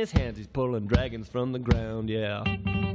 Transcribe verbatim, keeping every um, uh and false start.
his hands he's pulling dragons from the ground, yeah.